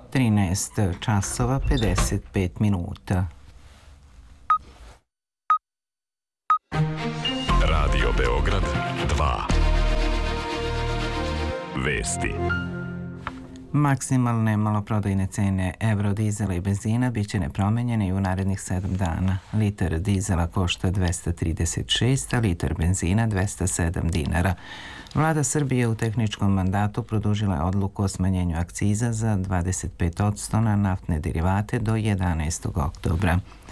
13 časova 55 minuta. Radio Beograd 2. Vesti. Maksimalne maloprodajne cene eurodizela i benzina bit će nepromenjene i u narednih 7 dana. Litar dizela košta 236, a litar benzina 207 dinara. Vlada Srbije u tehničkom mandatu produžila je odluku o smanjenju akciza za 25% na naftne derivate do 11. oktobra.